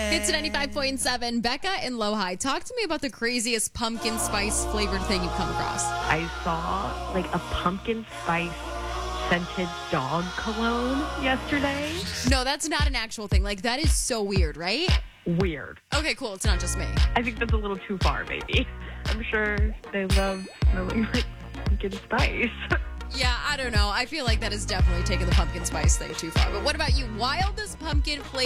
It's 95.7. Becca in Low-High. Talk to me about the craziest pumpkin spice flavored thing you've come across. I saw like a pumpkin spice scented dog cologne yesterday. No, that's not an actual thing. Like, that is so weird, right? Weird. Okay, cool. It's not just me. I think that's a little too far, maybe. I'm sure they love smelling like pumpkin spice. Yeah, I don't know. I feel like that is definitely taking the pumpkin spice thing too far. But what about you? Wildest pumpkin flavor